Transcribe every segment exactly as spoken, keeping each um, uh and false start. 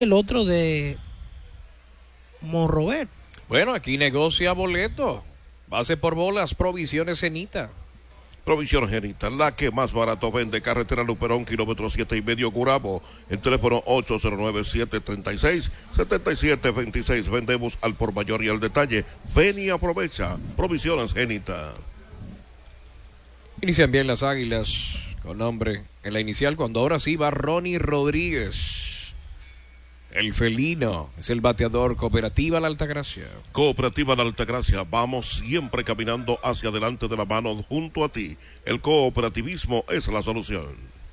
el otro de Monrover. Bueno, aquí negocia boleto. Base por bolas, provisiones Cenita. Provisión Genita, la que más barato vende, carretera Luperón, kilómetro siete y medio, Gurabo. El teléfono ocho cero nueve, siete tres seis, siete siete dos seis. Vendemos al por mayor y al detalle. Ven y aprovecha. Provisiones Genita. Inician bien las Águilas con nombre en la inicial, cuando ahora sí va Ronnie Rodríguez. El felino es el bateador. Cooperativa La Altagracia. Cooperativa La Altagracia, vamos siempre caminando hacia adelante de la mano junto a ti. El cooperativismo es la solución.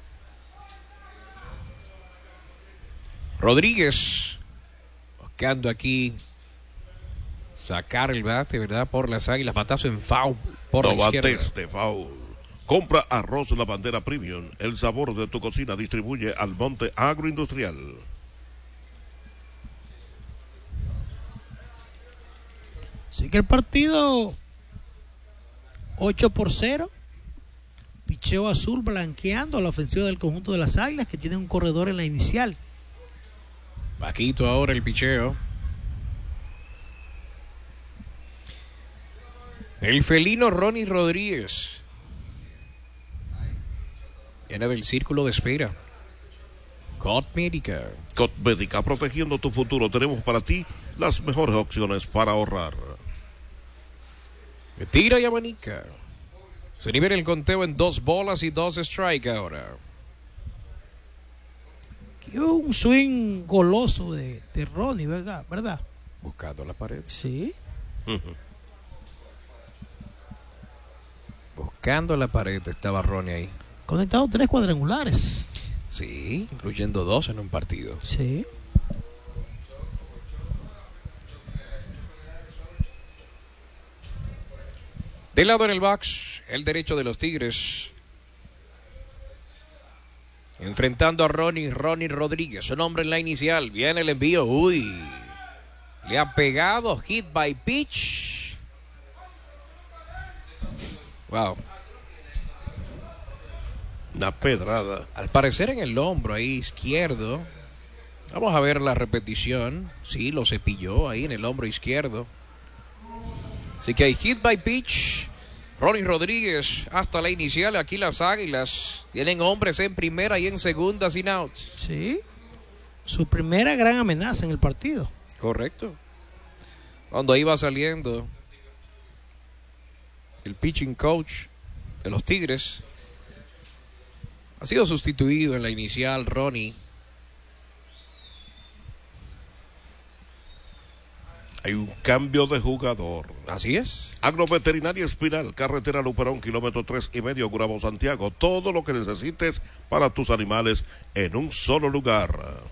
Rodríguez buscando aquí sacar el bate, ¿verdad? Por las Águilas. Batazo en foul por no la izquierda. bates de foul. Compra arroz La Bandera Premium. El sabor de tu cocina. Distribuye Almonte Agroindustrial. Así que el partido ocho por cero. Picheo azul blanqueando la ofensiva del conjunto de las Águilas, que tiene un corredor en la inicial. Paquito ahora el picheo. El felino Ronnie Rodríguez viene del círculo de espera. Cot Médica. Cot Médica, protegiendo tu futuro. Tenemos para ti las mejores opciones para ahorrar. Tira y abanica. Se nivela el conteo en dos bolas y dos strike ahora. Aquí hubo un swing goloso de, de Ronnie, ¿verdad? ¿verdad? Buscando la pared. Sí. Buscando la pared estaba Ronnie ahí. Conectado tres cuadrangulares. Sí, incluyendo dos en un partido. Sí. De lado en el box, el derecho de los Tigres. Enfrentando a Ronnie, Ronnie Rodríguez. Su nombre en la inicial. Viene el envío. Uy. Le ha pegado. Hit by pitch. Wow. Una pedrada. Al parecer en el hombro ahí izquierdo. Vamos a ver la repetición. Sí, lo cepilló ahí en el hombro izquierdo. Así que hay hit by pitch. Ronnie Rodríguez hasta la inicial. Aquí las Águilas tienen hombres en primera y en segunda sin outs. Sí. Su primera gran amenaza en el partido. Correcto. Cuando iba saliendo el pitching coach de los Tigres, ha sido sustituido en la inicial Ronnie. Hay un cambio de jugador. Así es. Agroveterinaria Espinal, carretera Luperón, kilómetro tres y medio, Gurabo, Santiago. Todo lo que necesites para tus animales en un solo lugar.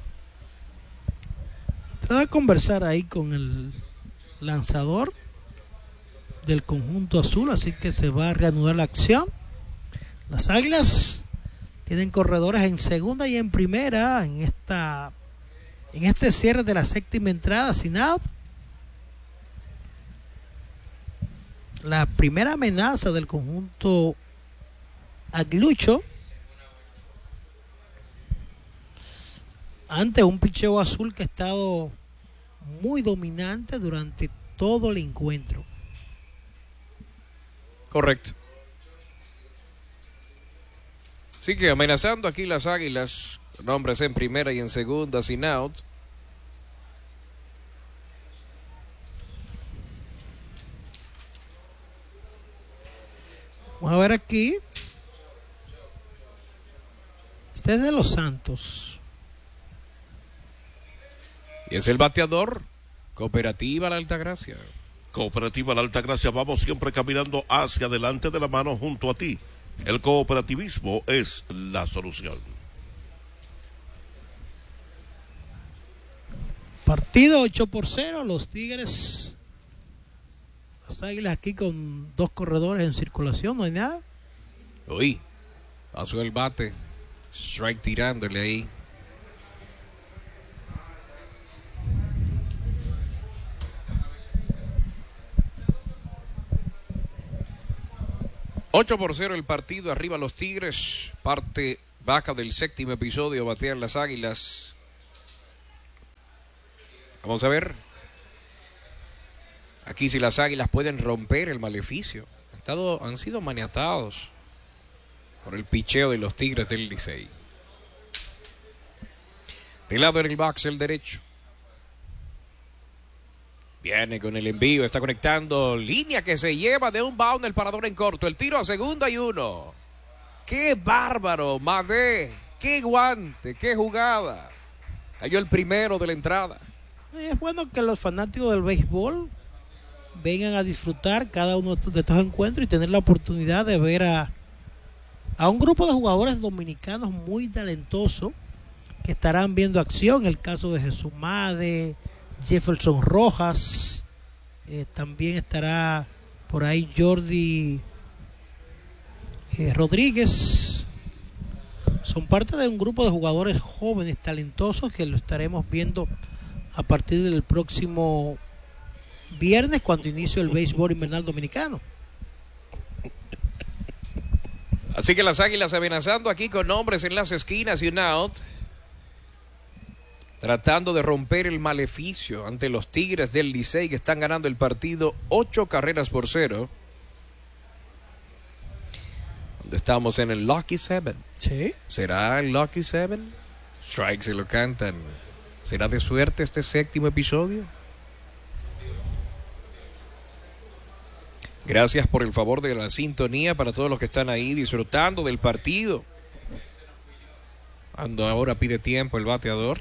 Trata de conversar ahí con el lanzador del conjunto azul, así que se va a reanudar la acción. Las Águilas tienen corredores en segunda y en primera en esta en este cierre de la séptima entrada sin out. La primera amenaza del conjunto aguilucho ante un picheo azul que ha estado muy dominante durante todo el encuentro. Correcto. Así que amenazando aquí las Águilas, con hombres en primera y en segunda sin out. Vamos a ver aquí. Este es de los Santos. Y es el bateador. Cooperativa La Altagracia. Cooperativa La Altagracia, vamos siempre caminando hacia adelante de la mano junto a ti. El cooperativismo es la solución. Partido ocho por cero. Los Tigres. Las Águilas aquí con dos corredores en circulación. No hay nada. Uy. Pasó el bate. Strike tirándole ahí. ocho por cero el partido, arriba los Tigres, parte baja del séptimo episodio, batean las Águilas. Vamos a ver. Aquí si las Águilas pueden romper el maleficio. Han, estado, han sido maniatados por el picheo de los Tigres del Licey. De lado en el box el derecho. Viene con el envío, está conectando. Línea que se lleva de un bound el parador en corto. El tiro a segunda y uno. ¡Qué bárbaro, Madé! ¡Qué guante! ¡Qué jugada! Cayó el primero de la entrada. Es bueno que los fanáticos del béisbol vengan a disfrutar cada uno de estos encuentros y tener la oportunidad de ver a, a un grupo de jugadores dominicanos muy talentosos que estarán viendo acción. El caso de Jesús Made, Jefferson Rojas, eh, también estará por ahí Jordi eh, Rodríguez. Son parte de un grupo de jugadores jóvenes talentosos que lo estaremos viendo a partir del próximo viernes, cuando inicie el béisbol invernal dominicano. Así que las Águilas amenazando aquí con hombres en las esquinas y un out, tratando de romper el maleficio ante los Tigres del Licey, que están ganando el partido ocho carreras por cero. Estamos en el Lucky Seven. Sí. ¿Será el Lucky Seven? Strike se lo cantan. ¿Será de suerte este séptimo episodio? Gracias por el favor de la sintonía para todos los que están ahí disfrutando del partido. Ando ahora pide tiempo el bateador.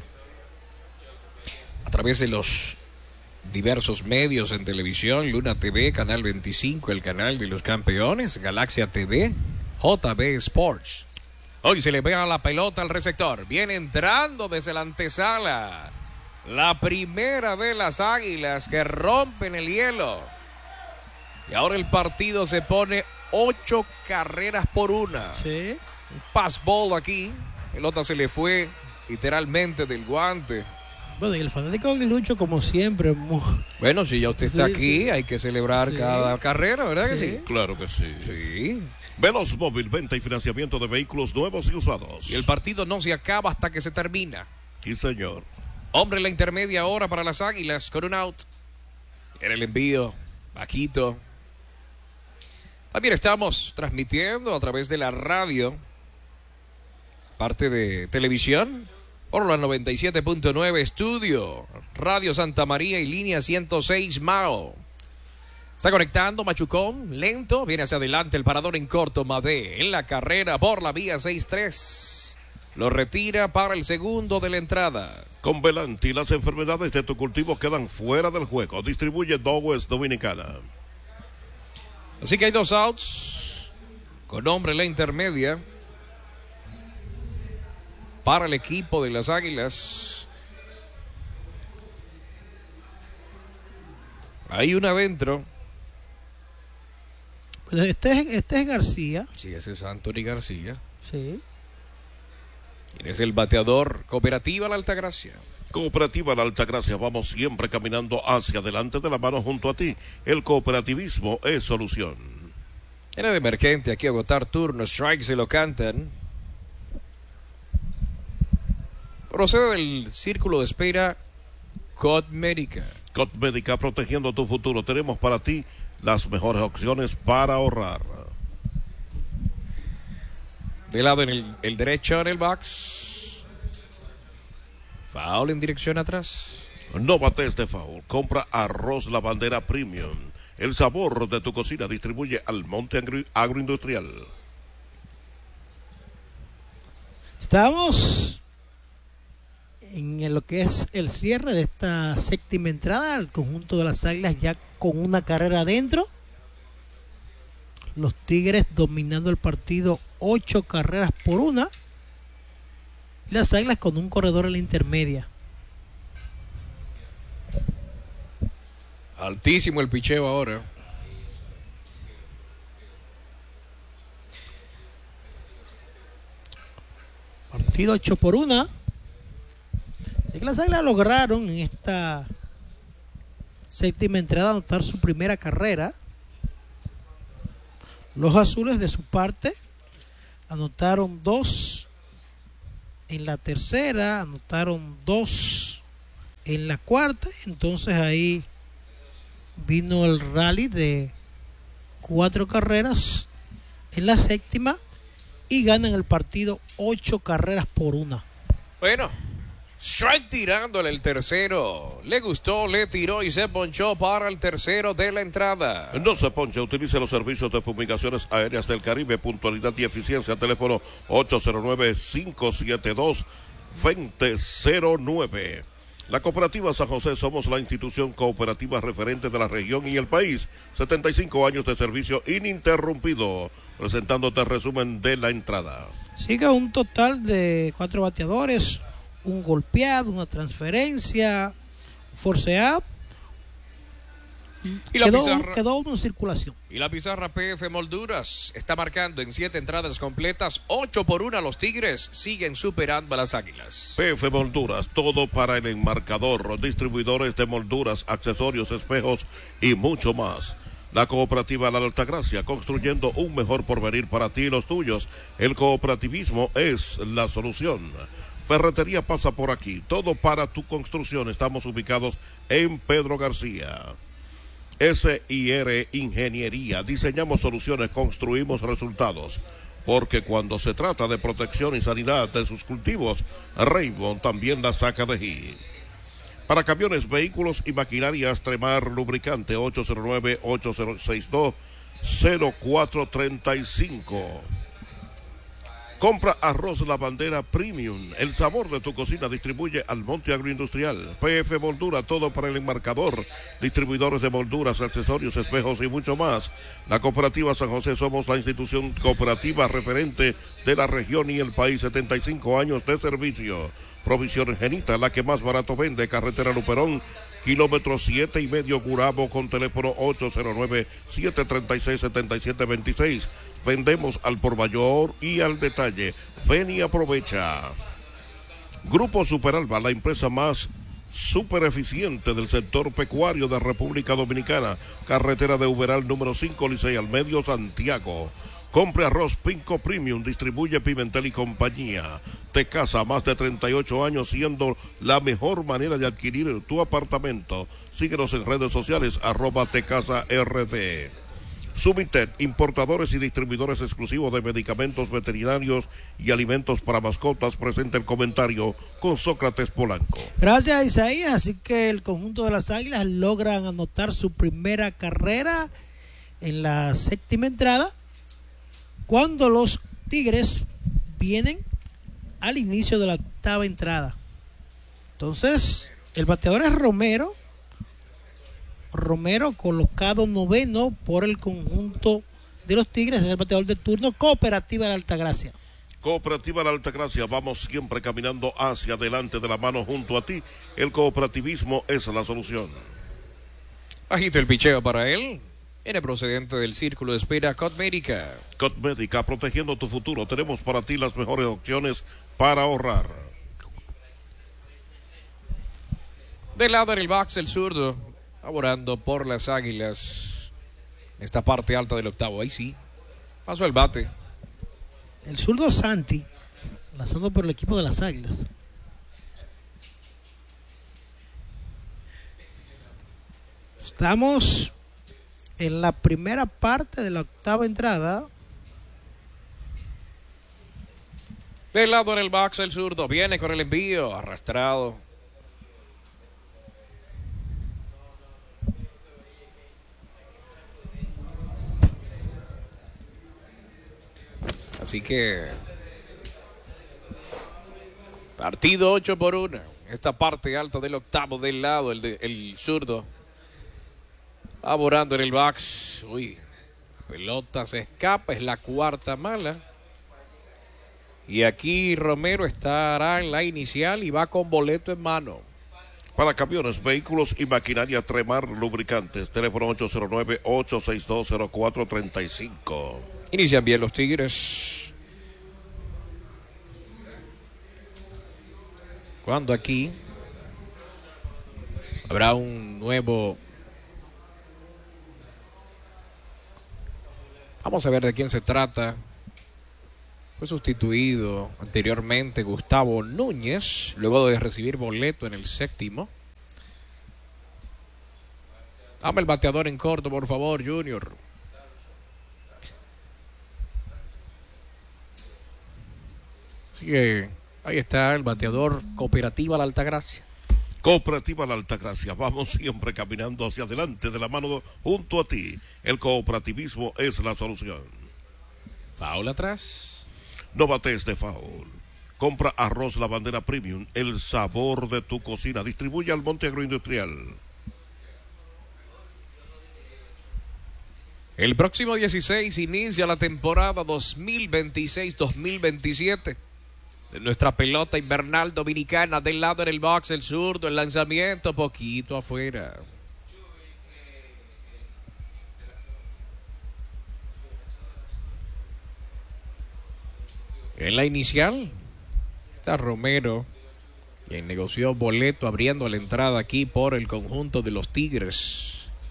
A través de los diversos medios en televisión, Luna T V, Canal veinticinco, el canal de los campeones, Galaxia T V, J B Sports. Hoy se le pega la pelota al receptor. Viene entrando desde la antesala. La primera de las Águilas que rompen el hielo. Y ahora el partido se pone ocho carreras por una. Sí. Un pass ball aquí. Pelota se le fue literalmente del guante. Bueno, y el fanático aguilucho, como siempre. Muy... Bueno, si ya usted está sí, aquí, sí. hay que celebrar sí. cada carrera, ¿verdad que sí? sí? Claro que sí. Sí. Veloz Móvil, venta y financiamiento de vehículos nuevos y usados. Y el partido no se acaba hasta que se termina. Sí, señor. Hombre en la intermedia hora para las Águilas con un out. Era el envío, bajito. También estamos transmitiendo a través de la radio, parte de televisión, por la noventa y siete punto nueve Estudio, Radio Santa María y línea ciento seis Mao. Está conectando Machucón, lento, viene hacia adelante el parador en corto, Madé, en la carrera por la vía seis tres. Lo retira para el segundo de la entrada. Con Velanti, las enfermedades de tu cultivo quedan fuera del juego. Distribuye Dowes Dominicana. Así que hay dos outs, con hombre en la intermedia, para el equipo de las Águilas. Hay una adentro. Este es, este es García. Sí, ese es Anthony García. Sí. ¿Quién es el bateador? Cooperativa La Altagracia. Cooperativa La Altagracia, vamos siempre caminando hacia adelante de la mano junto a ti. El cooperativismo es solución. Era de emergente aquí a agotar turno. Strike se lo cantan. Procede del círculo de espera Cod Médica. Cod Médica, protegiendo tu futuro. Tenemos para ti las mejores opciones para ahorrar. De lado en el, el derecho en el box. Foul en dirección atrás. No bates de foul. Compra arroz La Bandera Premium. El sabor de tu cocina. Distribuye Almonte Agri- Agroindustrial. Estamos en lo que es el cierre de esta séptima entrada al conjunto de las Águilas, ya con una carrera adentro. Los Tigres dominando el partido ocho carreras por una. Y las Águilas con un corredor en la intermedia. Altísimo el picheo ahora. Partido ocho por una. Así que las Águilas lograron en esta séptima entrada anotar su primera carrera. Los azules de su parte anotaron dos en la tercera, anotaron dos en la cuarta. Entonces ahí vino el rally de cuatro carreras en la séptima y ganan el partido ocho carreras por una. Bueno, strike tirándole el tercero. Le gustó, le tiró y se ponchó para el tercero de la entrada. No se ponche, utilice los servicios de fumigaciones aéreas del Caribe, puntualidad y eficiencia. Teléfono ocho cero nueve, cinco siete dos, dos cero cero nueve. La Cooperativa San José somos la institución cooperativa referente de la región y el país. setenta y cinco años de servicio ininterrumpido. Presentándote el resumen de la entrada. Sigue un total de cuatro bateadores, un golpeado, una transferencia, forceado. Y la quedó, pizarra, quedó uno en circulación. Y la pizarra P F Molduras está marcando en siete entradas completas, ocho por una. Los Tigres siguen superando a las Águilas. P F Molduras, todo para el enmarcador, distribuidores de molduras, accesorios, espejos y mucho más. La Cooperativa La Altagracia, construyendo un mejor porvenir para ti y los tuyos. El cooperativismo es la solución. Ferretería pasa por aquí, todo para tu construcción. Estamos ubicados en Pedro García. S I R Ingeniería, diseñamos soluciones, construimos resultados, porque cuando se trata de protección y sanidad de sus cultivos, Rainbow también la saca de allí. Para camiones, vehículos y maquinarias, Tremar Lubricante, ocho cero nueve, ocho cero seis dos, cero cuatro tres cinco. Compra arroz La Bandera Premium, el sabor de tu cocina. Distribuye Almonte Agroindustrial. P F Moldura, todo para el enmarcador, distribuidores de molduras, accesorios, espejos y mucho más. La Cooperativa San José somos la institución cooperativa referente de la región y el país. setenta y cinco años de servicio. Provisión Genita, la que más barato vende. Carretera Luperón, kilómetro siete y medio, Gurabo, con teléfono ocho cero nueve, siete tres seis, siete siete dos seis. Vendemos al por mayor y al detalle. Ven y aprovecha. Grupo Superalba, la empresa más super eficiente del sector pecuario de República Dominicana. Carretera de Uberal número cinco, Licey al medio, Santiago. Compre arroz Pinco Premium, distribuye Pimentel y compañía. Te casa, más de treinta y ocho años siendo la mejor manera de adquirir tu apartamento. Síguenos en redes sociales, arroba Tecasa R D. Sumitet, importadores y distribuidores exclusivos de medicamentos veterinarios y alimentos para mascotas. Presenta el comentario con Sócrates Polanco. Gracias, Isaías. Así que el conjunto de las Águilas logran anotar su primera carrera en la séptima entrada, cuando los Tigres vienen al inicio de la octava entrada. Entonces, el bateador es Romero. Romero colocado noveno por el conjunto de los Tigres, es el bateador de turno. Cooperativa La Altagracia. Cooperativa La Altagracia, vamos siempre caminando hacia adelante de la mano junto a ti. El cooperativismo es la solución. Agita el picheo para él. Viene procedente del círculo de espera Cotmédica. Cotmédica, protegiendo tu futuro. Tenemos para ti las mejores opciones para ahorrar. Del lado en el box, el zurdo, laborando por las Águilas. Esta parte alta del octavo, ahí sí. Pasó el bate. El zurdo Santi, lanzando por el equipo de las Águilas. Estamos en la primera parte de la octava entrada. Del lado en el box, el zurdo viene con el envío, arrastrado. Así que partido ocho por uno. Esta parte alta del octavo del lado, el, de, el zurdo. Laborando en el box. Uy, pelota se escapa, es la cuarta mala. Y aquí Romero estará en la inicial y va con boleto en mano. Para camiones, vehículos y maquinaria, Tremar Lubricantes. Teléfono ocho cero nueve, ocho seis dos, cero cuatro tres cinco. Inician bien los Tigres. Cuando aquí habrá un nuevo. Vamos a ver de quién se trata. Fue sustituido anteriormente Gustavo Núñez, luego de recibir boleto en el séptimo. Dame el bateador en corto, por favor, Junior. Así que ahí está el bateador Cooperativa La Altagracia. Cooperativa La Altagracia, vamos siempre caminando hacia adelante de la mano junto a ti. El cooperativismo es la solución. Paula atrás. No bates de foul. Compra arroz La Bandera Premium, el sabor de tu cocina. Distribuye al Monte Agroindustrial. El próximo dieciséis inicia la temporada dos mil veintiséis dos mil veintisiete. De nuestra pelota invernal dominicana, del lado en el box, el zurdo, el lanzamiento poquito afuera. En la inicial está Romero, quien negoció boleto abriendo la entrada aquí por el conjunto de los Tigres.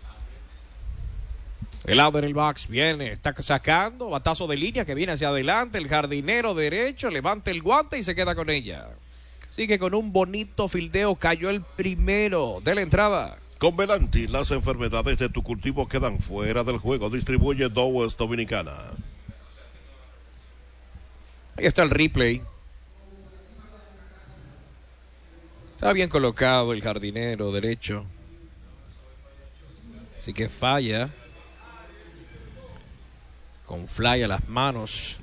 El lado en el box viene, está sacando, batazo de línea que viene hacia adelante, el jardinero derecho levanta el guante y se queda con ella. Sigue con un bonito fildeo, cayó el primero de la entrada. Con Velanti, las enfermedades de tu cultivo quedan fuera del juego. Distribuye Dowes Dominicana. Ahí está el replay. Está bien colocado el jardinero derecho. Así que falla. Con fly a las manos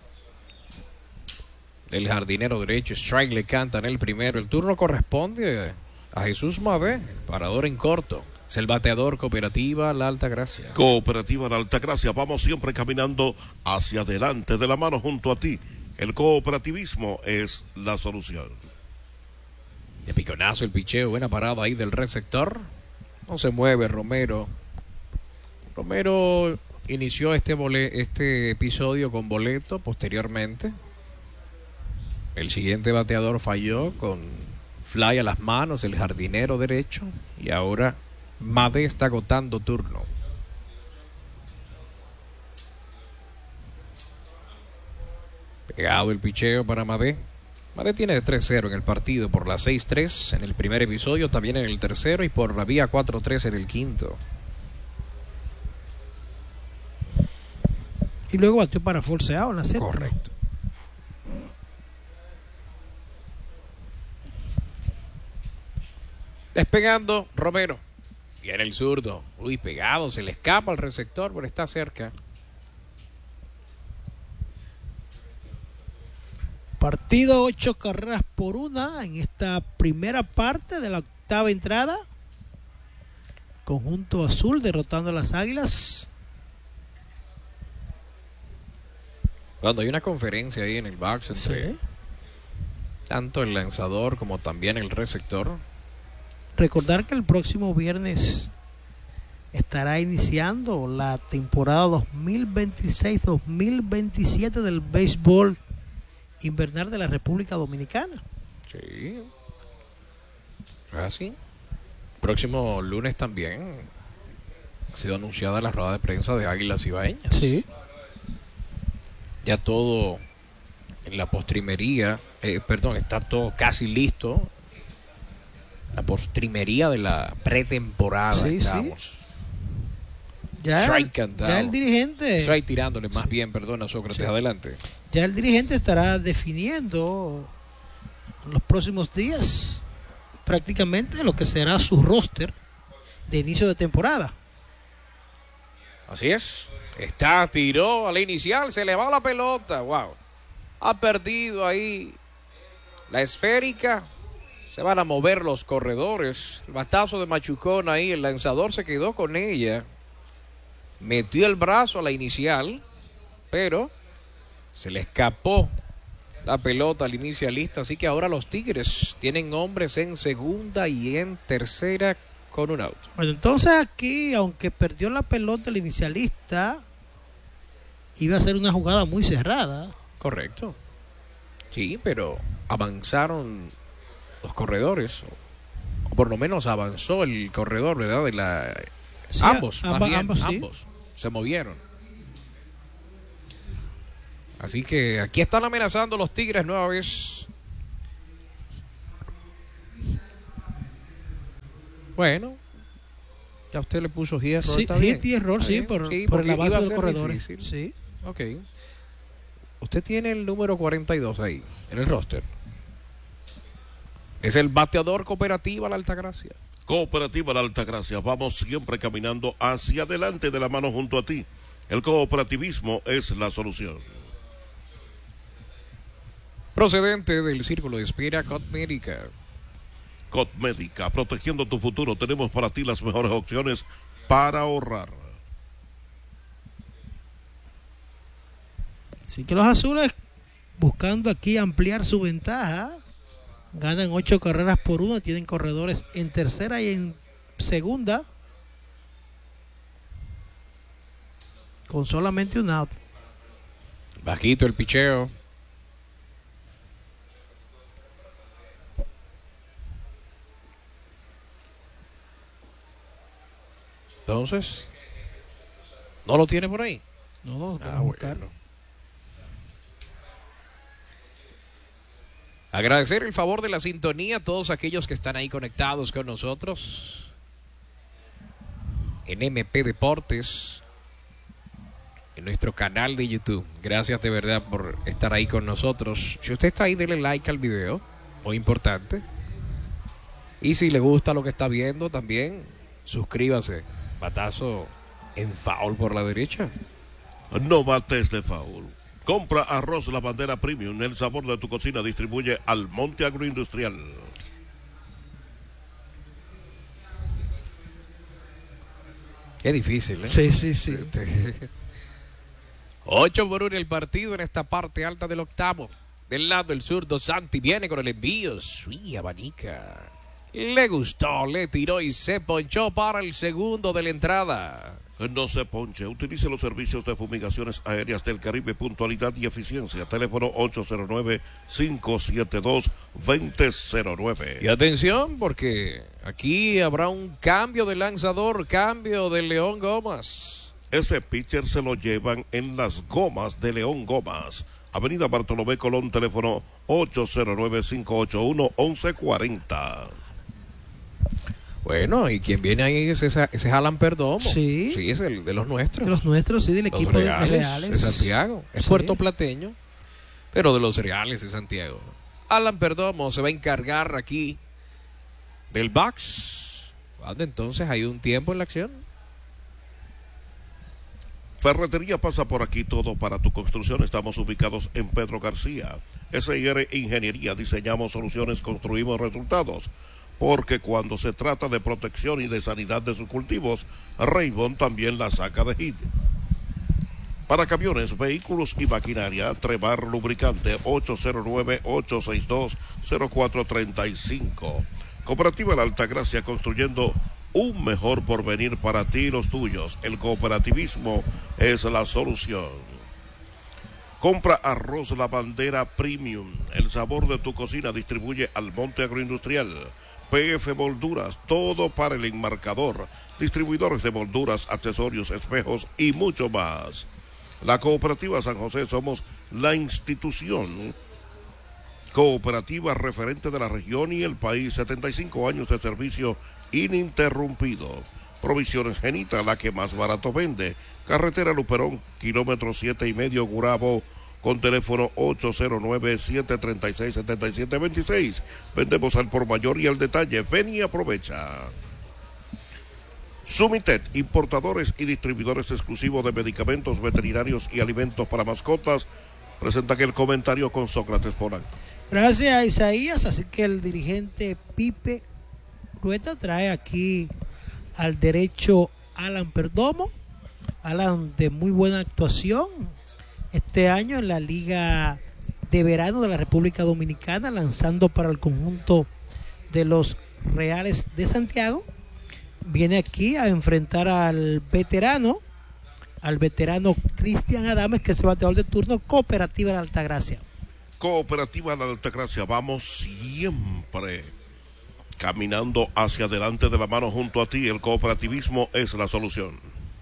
del jardinero derecho. Strike le cantan el primero. El turno corresponde a Jesús Mabé, parador en corto. Es el bateador Cooperativa La Altagracia. Cooperativa La Altagracia, vamos siempre caminando hacia adelante de la mano junto a ti. El cooperativismo es la solución. De piconazo el picheo, buena parada ahí del receptor. No se mueve Romero. Romero inició este, bole, este episodio con boleto. Posteriormente el siguiente bateador falló con fly a las manos, el jardinero derecho, y ahora Made está agotando turno. Pegado el picheo para Made. Made tiene de tres cero en el partido por la seis tres en el primer episodio, también en el tercero y por la vía cuatro tres en el quinto. Y luego batió para forceado en la séptima. Correcto. Despegando Romero. Viene el zurdo. Uy, pegado. Se le escapa al receptor, pero está cerca. Partido ocho carreras por una en esta primera parte de la octava entrada. Conjunto azul derrotando a las Águilas. Cuando hay una conferencia ahí en el box entre sí. tanto el lanzador como también el receptor. Recordar que el próximo viernes estará iniciando la temporada dos mil veintiséis dos mil veintisiete del béisbol invernal de la República Dominicana. Sí. Así. Próximo lunes también ha sido anunciada la rueda de prensa de Águilas Ibaeñas. Sí. Ya todo en la postrimería, eh, perdón, está todo casi listo. La postrimería de la pretemporada. Sí, estamos. sí. Ya, Strike ya el dirigente. Strike tirándole más bien, perdona, Sócrates, sí. adelante. Ya el dirigente estará definiendo en los próximos días prácticamente lo que será su roster de inicio de temporada. Así es. Está, tiró a la inicial, se le va la pelota. Wow. Ha perdido ahí la esférica. Se van a mover los corredores. El batazo de Machucón ahí, el lanzador se quedó con ella. Metió el brazo a la inicial, pero se le escapó la pelota al inicialista. Así que ahora los Tigres tienen hombres en segunda y en tercera con un out. Bueno, entonces aquí, aunque perdió la pelota el inicialista, iba a ser una jugada muy cerrada. Correcto. Sí, pero avanzaron los corredores, o por lo menos avanzó el corredor, ¿verdad? De la sí, ambos, amba, más bien, ambos, sí. ambos se movieron. Así que aquí están amenazando los Tigres nueva vez. Bueno, Ya usted le puso hit, error, Sí, está hit bien. y error, Está sí, bien. por, Sí, por porque la base iba a de los ser corredores. difícil. Sí. Ok. Usted tiene el número cuarenta y dos ahí, en el roster. Es el bateador Cooperativa La Altagracia. Cooperativa La Altagracia, vamos siempre caminando hacia adelante de la mano junto a ti. El cooperativismo es la solución. Procedente del Círculo de Espera Cosmética. Cosmética, protegiendo tu futuro. Tenemos para ti las mejores opciones para ahorrar. Así que los azules, buscando aquí ampliar su ventaja, ganan ocho carreras por una, tienen corredores en tercera y en segunda, con solamente un out. Bajito el picheo. Entonces, ¿no lo tiene por ahí? No, no, Ah, a buscar. bueno. Agradecer el favor de la sintonía a todos aquellos que están ahí conectados con nosotros en M P Deportes, en nuestro canal de YouTube. Gracias de verdad por estar ahí con nosotros. Si usted está ahí, denle like al video, muy importante. Y si le gusta lo que está viendo, también suscríbase. Batazo en foul por la derecha. No bates de foul. Compra arroz La Bandera Premium, el sabor de tu cocina. Distribuye Almonte Agroindustrial. Qué difícil, ¿eh? Sí, sí, sí. ocho por uno el partido en esta parte alta del octavo. Del lado del zurdo, Santi viene con el envío. Sui abanica. Le gustó, le tiró y se ponchó para el segundo de la entrada. No se ponche, utilice los servicios de fumigaciones aéreas del Caribe, puntualidad y eficiencia. Teléfono ocho cero nueve, cinco siete dos, dos cero cero nueve. Y atención, porque aquí habrá un cambio de lanzador, cambio de León Gomas. Ese pitcher se lo llevan en las gomas de León Gomas. Avenida Bartolomé Colón, teléfono ocho cero nueve, cinco ocho uno, once cuarenta. Bueno, y quien viene ahí es esa, ese es Alan Perdomo. Sí. Sí, es el de los nuestros. De los nuestros, sí, del Los equipo Reales, de Reales. de Santiago. Es Sí. puertoplateño, pero de los Reales de Santiago. Alan Perdomo se va a encargar aquí del box. ¿Cuándo entonces hay un tiempo en la acción? Ferretería pasa por aquí todo para tu construcción. Estamos ubicados en Pedro García. S I R Ingeniería, diseñamos soluciones, construimos resultados. Porque cuando se trata de protección y de sanidad de sus cultivos, Raymond también la saca de hit. Para camiones, vehículos y maquinaria, Tremar Lubricante, ocho cero nueve, ocho seis dos, cero cuatro tres cinco. Cooperativa La Altagracia, construyendo un mejor porvenir para ti y los tuyos. El cooperativismo es la solución. Compra arroz La Bandera Premium, el sabor de tu cocina. Distribuye Almonte Agroindustrial. P F Molduras, todo para el enmarcador, distribuidores de molduras, accesorios, espejos y mucho más. La Cooperativa San José, somos la institución cooperativa referente de la región y el país. setenta y cinco años de servicio ininterrumpido. Provisiones Genita, la que más barato vende. Carretera Luperón, kilómetro siete y medio, Gurabo, con teléfono ocho cero nueve, siete tres seis, siete siete dos seis. Vendemos al por mayor y al detalle. Ven y aprovecha. Sumitet, importadores y distribuidores exclusivos de medicamentos veterinarios y alimentos para mascotas, presentan el comentario con Sócrates Polanco. Gracias a Isaías, así que el dirigente Pipe Rueta trae aquí al derecho Alan Perdomo. Alan de muy buena actuación este año en la Liga de Verano de la República Dominicana, lanzando para el conjunto de los Reales de Santiago. Viene aquí a enfrentar al veterano, al veterano Cristian Adames, que es el bateador de turno, Cooperativa La Altagracia. Cooperativa La Altagracia, vamos siempre caminando hacia adelante de la mano junto a ti. El cooperativismo es la solución.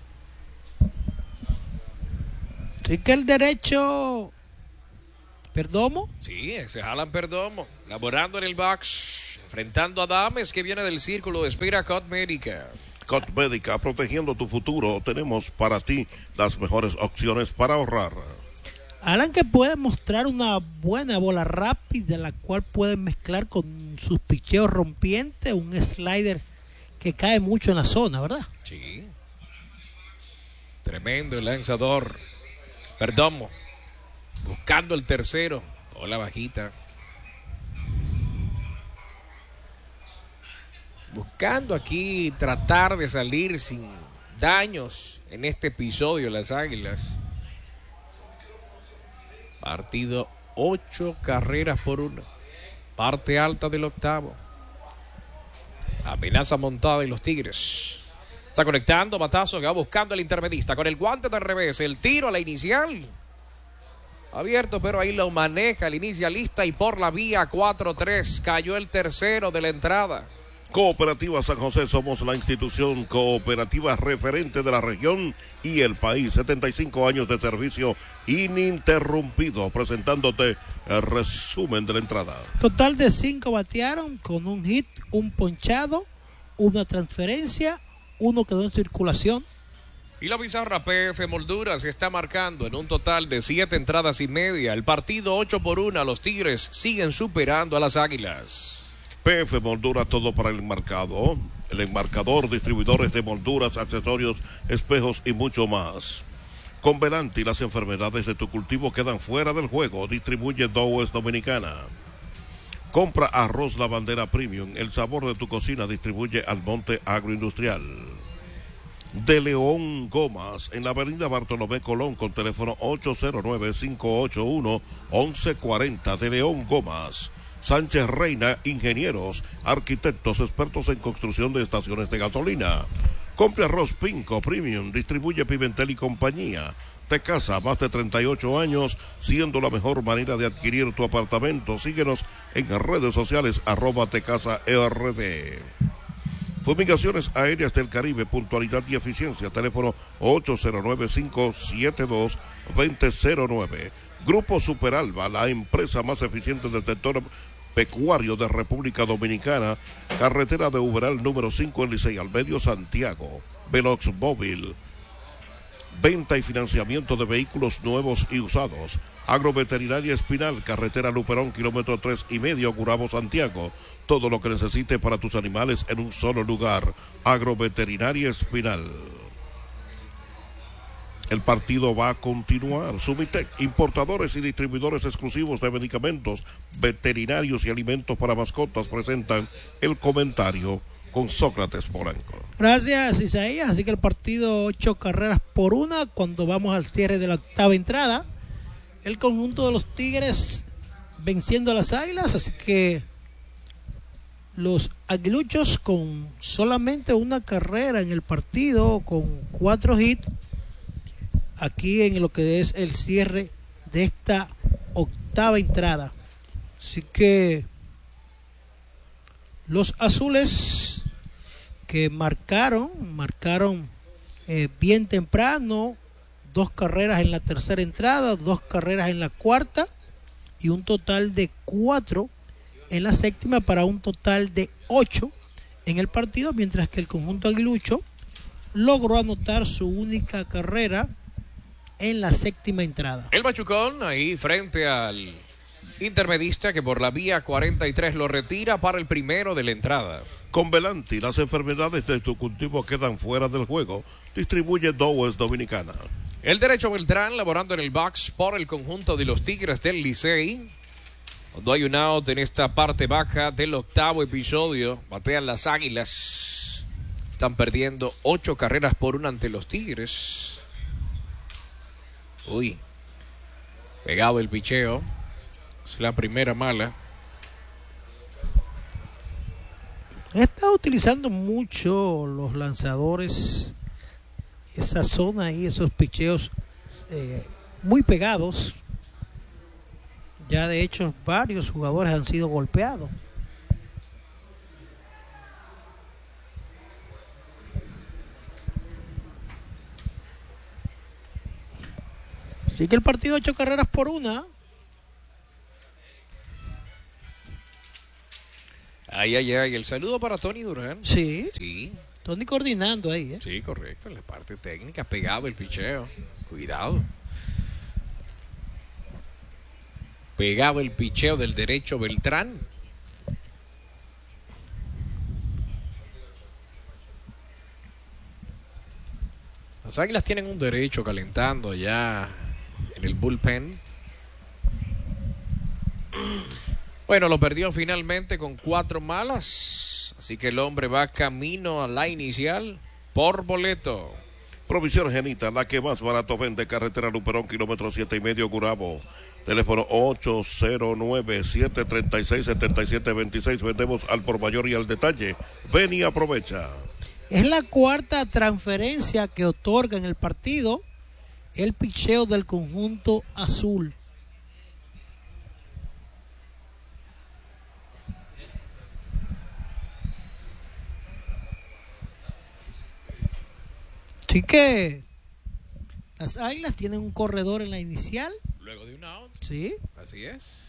Así que el derecho Perdomo. Sí, ese es Alan Perdomo, laborando en el box, enfrentando a Adames, que viene del Círculo de Espera Cosmética. Scott Médica, protegiendo tu futuro. Tenemos para ti las mejores opciones para ahorrar. Alan, que puede mostrar una buena bola rápida, la cual puede mezclar con sus picheos rompientes, un slider que cae mucho en la zona, ¿verdad? Sí. Tremendo el lanzador. Perdomo. Buscando el tercero. Bola bajita. Buscando aquí tratar de salir sin daños en este episodio las Águilas. Partido ocho carreras por uno. Parte alta del octavo. Amenaza montada y los Tigres. Está conectando Matazo, que va buscando el intermedista con el guante de revés. El tiro a la inicial. Abierto, pero ahí lo maneja el inicialista y por la vía cuatro tres. Cayó el tercero de la entrada. Cooperativa San José, somos la institución cooperativa referente de la región y el país. setenta y cinco años de servicio ininterrumpido. Presentándote el resumen de la entrada. Total de cinco batearon con un hit, un ponchado, una transferencia, uno quedó en circulación. Y la pizarra P F Molduras está marcando en un total de siete entradas y media. El partido ocho por uno. Los Tigres siguen superando a las Águilas. P F Molduras, todo para el enmarcado. El enmarcador, distribuidores de molduras, accesorios, espejos y mucho más. Con Velanti, las enfermedades de tu cultivo quedan fuera del juego. Distribuye Dowes Dominicana. Compra arroz La Bandera Premium. El sabor de tu cocina. Distribuye Almonte Agroindustrial. De León Gomas, en la avenida Bartolomé Colón, con teléfono ocho cero nueve, cinco ocho uno, once cuarenta. De León Gomas. Sánchez Reina, ingenieros, arquitectos, expertos en construcción de estaciones de gasolina. Compre arroz Pinco Premium, distribuye Pimentel y compañía. Te casa, más de treinta y ocho años, siendo la mejor manera de adquirir tu apartamento. Síguenos en redes sociales, arroba Te Casa E R D. Fumigaciones Aéreas del Caribe, puntualidad y eficiencia. Teléfono ocho cero nueve, cinco siete dos, dos cero cero nueve. Grupo Superalba, la empresa más eficiente del sector pecuario de República Dominicana. Carretera de Uberal número cinco en Licey al Medio, Santiago. Velox Móvil. Venta y financiamiento de vehículos nuevos y usados. Agroveterinaria Espinal, carretera Luperón, kilómetro tres y medio, Gurabo, Santiago. Todo lo que necesite para tus animales en un solo lugar. Agroveterinaria Espinal. El partido va a continuar. Sumitec, importadores y distribuidores exclusivos de medicamentos, veterinarios y alimentos para mascotas, presentan el comentario con Sócrates Polanco. Gracias, Isaías. Así que el partido ocho carreras por una. Cuando vamos al cierre de la octava entrada, el conjunto de los Tigres venciendo a las Águilas. Así que los aguiluchos con solamente una carrera en el partido, con cuatro hits, aquí en lo que es el cierre de esta octava entrada. Así que los azules, que marcaron, marcaron eh, bien temprano, dos carreras en la tercera entrada, dos carreras en la cuarta y un total de cuatro en la séptima, para un total de ocho en el partido, mientras que el conjunto aguilucho logró anotar su única carrera en la séptima entrada. El machucón ahí frente al intermedista, que por la vía cuarenta y tres lo retira para el primero de la entrada. Con Velanti, las enfermedades de tu cultivo quedan fuera del juego. Distribuye Dowes Dominicana. El derecho Beltrán laborando en el box por el conjunto de los Tigres del Licey. Cuando hay un out en esta parte baja del octavo episodio, batean las Águilas. Están perdiendo ocho carreras por una ante los Tigres. Uy, pegado el picheo. Es la primera mala. Está utilizando mucho los lanzadores esa zona ahí, esos picheos eh, muy pegados. Ya de hecho varios jugadores han sido golpeados. Así que el partido ocho carreras por una. Ay, ay, ay, el saludo para Tony Durán. Sí. Sí. Tony coordinando ahí, ¿eh? Sí, correcto, en la parte técnica, pegado el picheo. Cuidado. Pegado el picheo del derecho Beltrán. Las Águilas tienen un derecho calentando ya en el bullpen. Bueno, lo perdió finalmente con cuatro malas. Así que el hombre va camino a la inicial por boleto. Provisión Genita, la que más barato vende, carretera Luperón, kilómetro siete y medio, Gurabo. Teléfono ocho cero nueve, siete tres seis, siete siete dos seis. Vendemos al por mayor y al detalle. Ven y aprovecha. Es la cuarta transferencia que otorga en el partido el picheo del conjunto azul. Así que las Águilas tienen un corredor en la inicial. Luego de un out. Sí. Así es.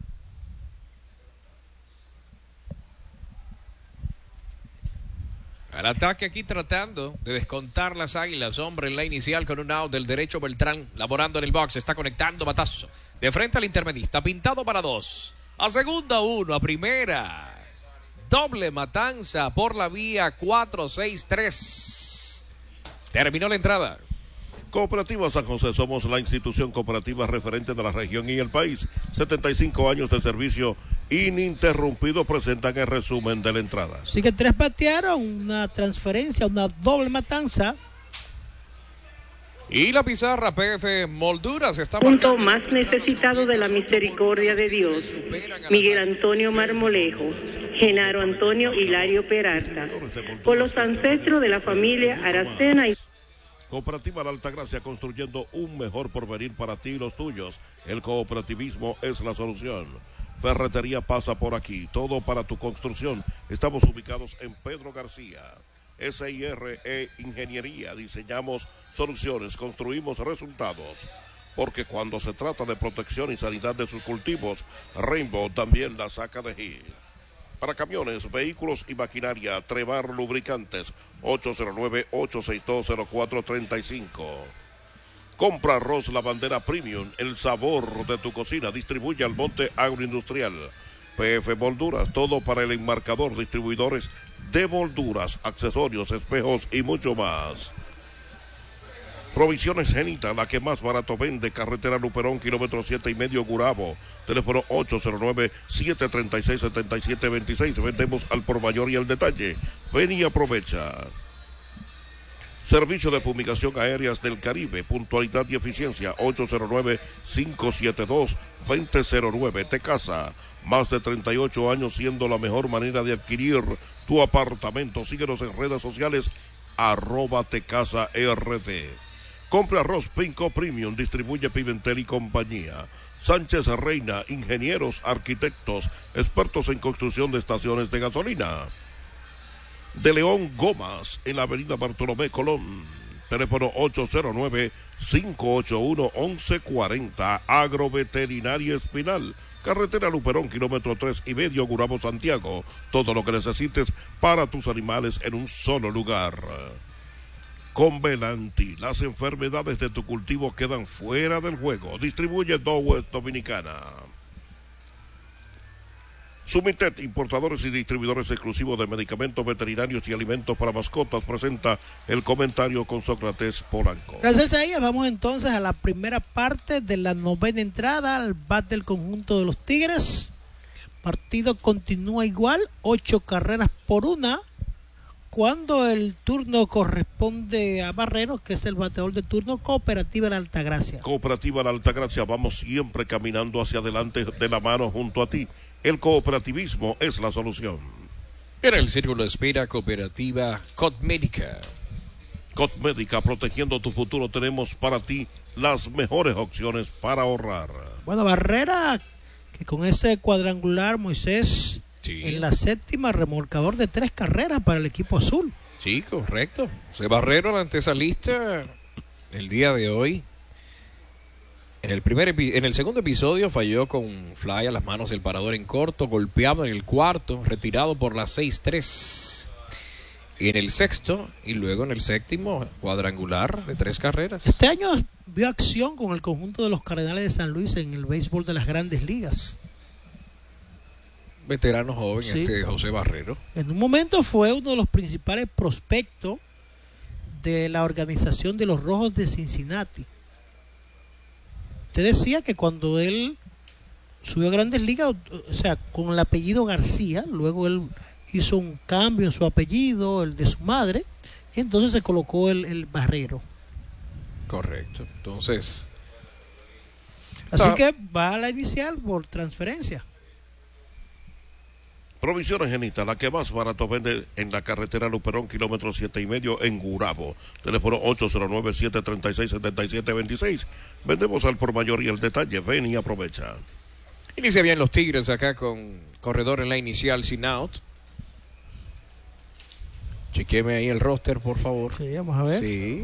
Al ataque aquí tratando de descontar las Águilas. Hombre en la inicial con un out del derecho Beltrán. Laborando en el box. Está conectando batazo. De frente al intermedista. Pintado para dos. A segunda uno. A primera. Doble matanza por la vía cuatro seis tres. Terminó la entrada. Cooperativa San José, somos la institución cooperativa referente de la región y el país. setenta y cinco años de servicio ininterrumpido presentan el resumen de la entrada. Así que tres batearon, una transferencia, una doble matanza. Y la pizarra P F Molduras está punto más necesitado de la misericordia de Dios. Miguel Antonio Marmolejo, Genaro Antonio Hilario Peralta, por los ancestros de la familia Aracena y Cooperativa La Altagracia, construyendo un mejor porvenir para ti y los tuyos. El cooperativismo es la solución. Ferretería pasa por aquí, todo para tu construcción. Estamos ubicados en Pedro García. S I R E Ingeniería, diseñamos soluciones, construimos resultados. Porque cuando se trata de protección y sanidad de sus cultivos, Rainbow también la saca de hit. Para camiones, vehículos y maquinaria, Trevar Lubricantes, ocho cero nueve, ocho seis dos, cero cuatro tres cinco. Compra arroz La Bandera Premium, el sabor de tu cocina. Distribuye al Monte Agroindustrial. P F Molduras, todo para el enmarcador. Distribuidores de molduras, accesorios, espejos y mucho más. Provisiones Genita, la que más barato vende, carretera Luperón, kilómetro siete y medio, Gurabo. Teléfono ocho cero nueve, siete tres seis, siete siete dos seis. Vendemos al por mayor y al detalle. Ven y aprovecha. Servicio de fumigación aéreas del Caribe, puntualidad y eficiencia, ocho cero nueve, cinco siete dos, dos cero cero nueve. Tecasa, más de treinta y ocho años siendo la mejor manera de adquirir tu apartamento. Síguenos en redes sociales, arroba Tecasa R D. Compra arroz Pinco Premium, distribuye Pimentel y compañía. Sánchez Reina, ingenieros, arquitectos, expertos en construcción de estaciones de gasolina. De León Gomas, en la avenida Bartolomé Colón. Teléfono ocho cero nueve, cinco ocho uno, once cuarenta. Agroveterinaria Espinal. Carretera Luperón, kilómetro tres y medio, Gurabo, Santiago. Todo lo que necesites para tus animales en un solo lugar. Con Velanti, las enfermedades de tu cultivo quedan fuera del juego. Distribuye Dowest Dominicana. Sumitet, importadores y distribuidores exclusivos de medicamentos veterinarios y alimentos para mascotas, presenta el comentario con Sócrates Polanco. Gracias a ella, vamos entonces a la primera parte de la novena entrada al bat del conjunto de los Tigres. Partido continúa igual, ocho carreras por una, cuando el turno corresponde a Barreros, que es el bateador de turno. Cooperativa La Altagracia. Cooperativa La Altagracia, vamos siempre caminando hacia adelante de la mano junto a ti. El cooperativismo es la solución. En el círculo de espera, Cooperativa Cotmédica. Cotmédica, protegiendo tu futuro, tenemos para ti las mejores opciones para ahorrar. Bueno, Barrera, que con ese cuadrangular, Moisés, sí, en la séptima, remolcador de tres carreras para el equipo azul. Sí, correcto. Se Barrero ante esa lista el día de hoy. En el, primer epi- en el segundo episodio falló con fly a las manos del parador en corto, golpeado en el cuarto, retirado por la seis tres. en el sexto y luego en el séptimo cuadrangular de tres carreras. Este año vio acción con el conjunto de los Cardenales de San Luis en el béisbol de las Grandes Ligas. Veterano joven, sí. Este José Barrero. En un momento fue uno de los principales prospectos de la organización de los Rojos de Cincinnati. Te decía que cuando él subió a Grandes Ligas, o sea, con el apellido García, luego él hizo un cambio en su apellido, el de su madre, y entonces se colocó el, el Barrero. Correcto. Entonces, así está. Que va a la inicial por transferencia. Provisiones Genita, la que más barato vende en la carretera Luperón, kilómetro siete y medio en Gurabo. Teléfono ocho cero nueve, siete tres seis, siete siete dos seis. Vendemos al por mayor y el detalle. Ven y aprovecha. Inicia bien los Tigres acá con corredor en la inicial sin out. Chequeme ahí el roster, por favor. Sí, vamos a ver. Sí.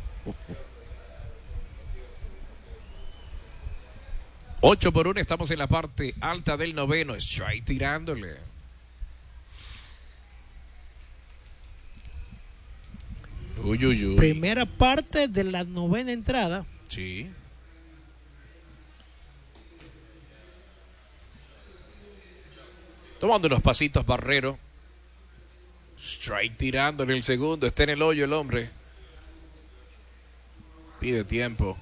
Ocho por uno, estamos en la parte alta del noveno. Strike tirándole. Uy, uy, uy. Primera parte de la novena entrada. Sí. Tomando unos pasitos Barrero. Strike tirándole el segundo. Está en el hoyo el hombre. Pide tiempo.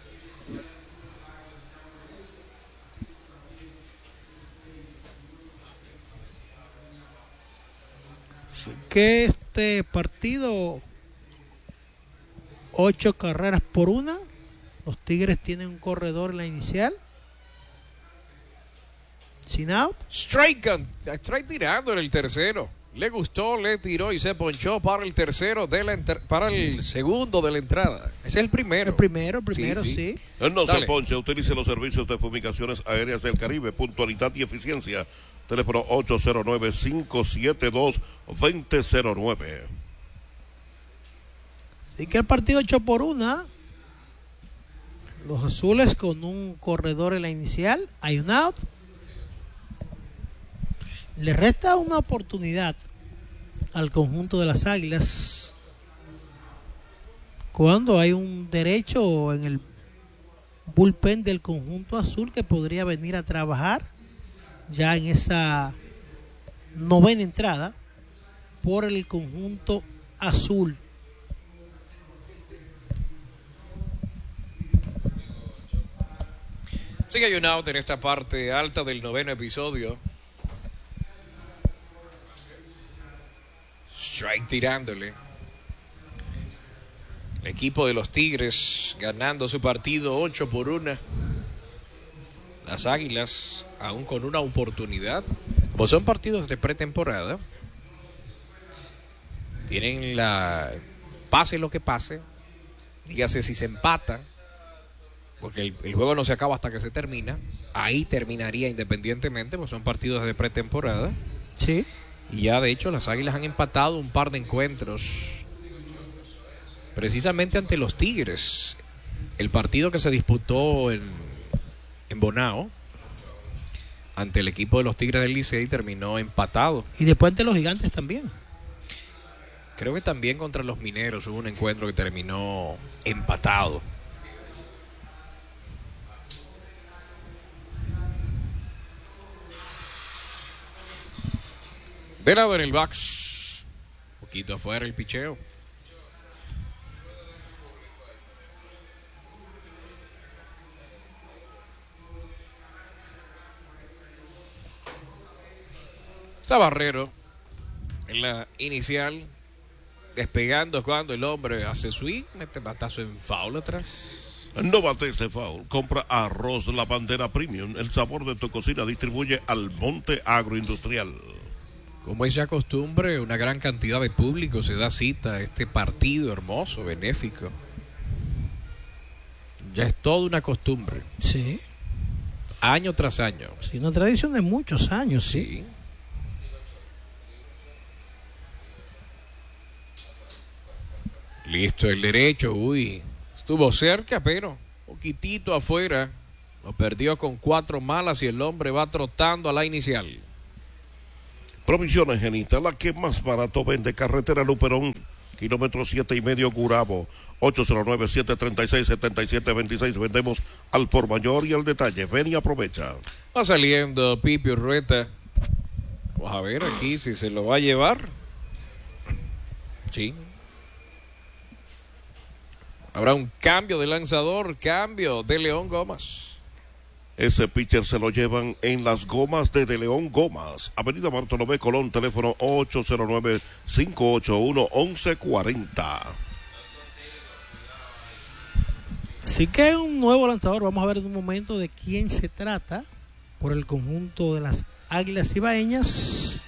Así que este partido, ocho carreras por una. Los Tigres tienen un corredor en la inicial. Sin out. Strike, strike tirando en el tercero. Le gustó, le tiró y se ponchó para el tercero, de la para el segundo de la entrada. Ese es el primero. El primero, el primero, sí. sí. sí. Él no Dale. se ponche, utilice los servicios de fumigaciones aéreas del Caribe, puntualidad y eficiencia. Teléfono ocho cero nueve, cinco siete dos, dos cero cero nueve. Así que el partido ocho por una. Los azules con un corredor en la inicial. Hay un out. Le resta una oportunidad al conjunto de las Águilas cuando hay un derecho en el bullpen del conjunto azul que podría venir a trabajar ya en esa novena entrada por el conjunto azul. Sí que hay un out en esta parte alta del noveno episodio. Strike tirándole. El equipo de los Tigres ganando su partido ocho por una. Las Águilas aún con una oportunidad. Pues son partidos de pretemporada. Tienen la... Pase lo que pase. Dígase si se empata. Porque el, el juego no se acaba hasta que se termina. Ahí terminaría independientemente. Pues son partidos de pretemporada. Sí. Y ya de hecho las Águilas han empatado un par de encuentros precisamente ante los Tigres. El partido que se disputó en, en Bonao ante el equipo de los Tigres del Licey terminó empatado. Y después ante los Gigantes también. Creo que también contra los Mineros hubo un encuentro que terminó empatado. De lado en el box. Un poquito afuera el picheo. Está Barrero en la inicial. Despegando cuando el hombre hace swing. Mete batazo en foul atrás. No bate este foul. Compra arroz La Bandera Premium. El sabor de tu cocina. Distribuye al Monte Agroindustrial. Como es ya costumbre, una gran cantidad de público se da cita a este partido hermoso, benéfico. Ya es toda una costumbre. Sí. Año tras año. Sí, una tradición de muchos años, sí. sí. Listo el derecho, uy. Estuvo cerca, pero poquitito afuera. Lo perdió con cuatro malas y el hombre va trotando a la inicial. Provisiones Genita, la que más barato vende. Carretera Luperón, kilómetro siete y medio, Gurabo. ocho cero nueve, siete tres seis, siete siete dos seis. Vendemos al por mayor y al detalle. Ven y aprovecha. Va saliendo Pipi Urrueta. Vamos a ver aquí si se lo va a llevar. Sí. Habrá un cambio de lanzador, cambio de León Gomas. Ese pitcher se lo llevan en las gomas de De León Gomas. Avenida Bartolomé Colón, teléfono ocho cero nueve, cinco ocho uno, once cuarenta. Sí que hay un nuevo lanzador. Vamos a ver en un momento de quién se trata por el conjunto de las Águilas Ibaeñas.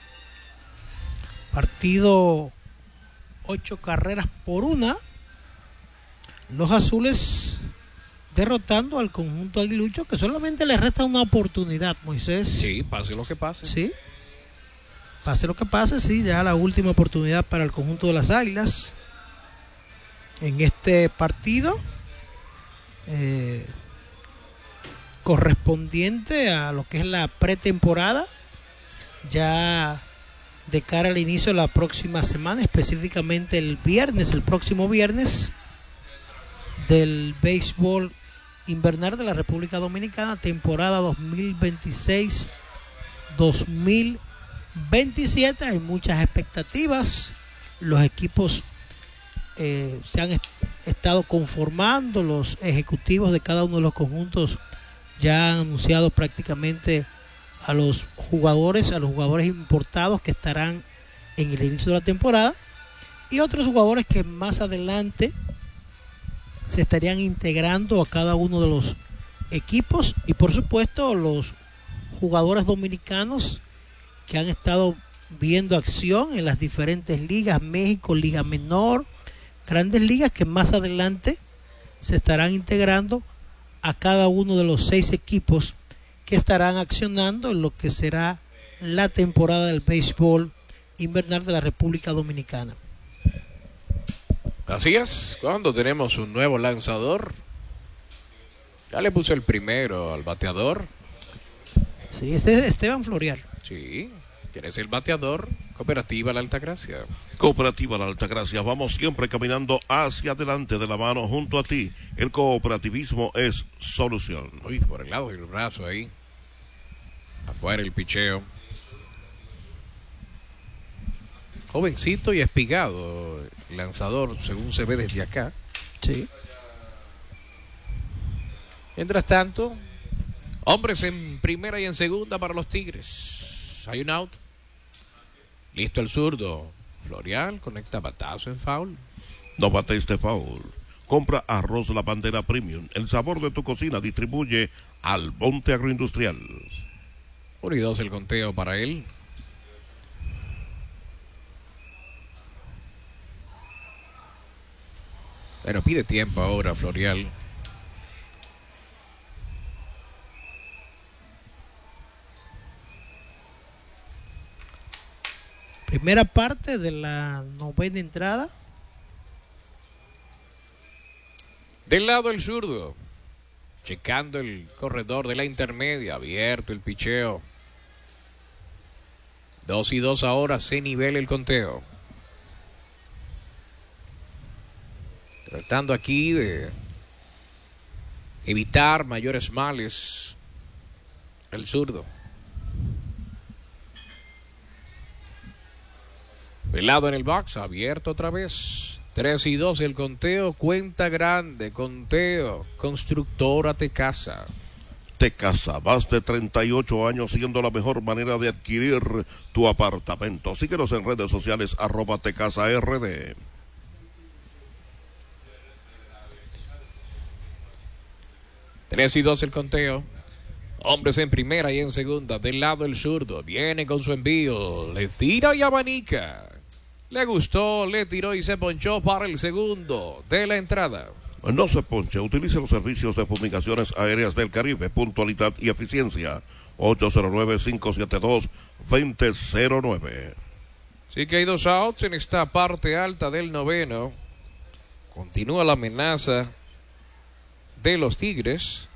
Partido ocho carreras por una. Los azules derrotando al conjunto aguilucho, que solamente le resta una oportunidad, Moisés. Sí, pase lo que pase. Sí, pase lo que pase, sí, ya la última oportunidad para el conjunto de las Águilas en este partido eh, correspondiente a lo que es la pretemporada, ya de cara al inicio de la próxima semana, específicamente el viernes, el próximo viernes, del béisbol invernal de la República Dominicana, temporada dos mil veintiséis dos mil veintisiete. Hay muchas expectativas. Los equipos eh, se han est- estado conformando, los ejecutivos de cada uno de los conjuntos ya han anunciado prácticamente a los jugadores, a los jugadores importados que estarán en el inicio de la temporada, y otros jugadores que más adelante se estarían integrando a cada uno de los equipos, y por supuesto los jugadores dominicanos que han estado viendo acción en las diferentes ligas, México, Liga Menor, Grandes Ligas, que más adelante se estarán integrando a cada uno de los seis equipos que estarán accionando en lo que será la temporada del béisbol invernal de la República Dominicana. Así es, cuando tenemos un nuevo lanzador, ya le puso el primero al bateador. Sí, este es Esteban Florial. Sí, ¿quién es el bateador? Cooperativa La Altagracia. Cooperativa La Altagracia, vamos siempre caminando hacia adelante de la mano junto a ti. El cooperativismo es solución. Uy, por el lado del brazo ahí. Afuera el picheo. Jovencito y espigado, lanzador, según se ve desde acá. Sí. Mientras tanto, hombres en primera y en segunda para los Tigres. Hay un out. Listo el zurdo. Florial conecta batazo en foul. No bates de foul. Compra arroz La Bandera Premium. El sabor de tu cocina distribuye al Monte Agroindustrial. Uno y dos el conteo para él. Bueno, pide tiempo ahora Florial. Primera parte de la novena entrada. Del lado el zurdo. Checando el corredor de la intermedia. Abierto el picheo. Dos y dos ahora. Se nivela el conteo. Tratando aquí de evitar mayores males. El zurdo. Velado en el box, abierto otra vez. tres y dos el conteo, cuenta grande, conteo, Constructora Tecasa. Tecasa, más de treinta y ocho años siendo la mejor manera de adquirir tu apartamento. Síguenos en redes sociales, arroba Tecasa R D. tres y dos el conteo. Hombres en primera y en segunda. Del lado el zurdo. Viene con su envío. Le tira y abanica. Le gustó, le tiró y se ponchó para el segundo de la entrada. No se ponche. Utilice los servicios de fumigaciones aéreas del Caribe. Puntualidad y eficiencia. ocho cero nueve, cinco siete dos, dos cero cero nueve. Sí que hay dos outs en esta parte alta del noveno. Continúa la amenaza de los Tigres.